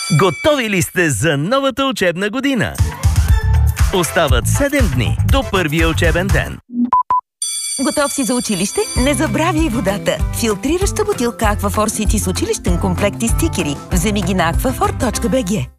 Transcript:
Готови ли сте за новата учебна година? Остават 7 дни до първия учебен ден. Готов си за училище? Не забравяй водата! Филтрираща бутилка Aquaphor City с училищен комплект и стикери. Вземи ги на aquaphor.bg.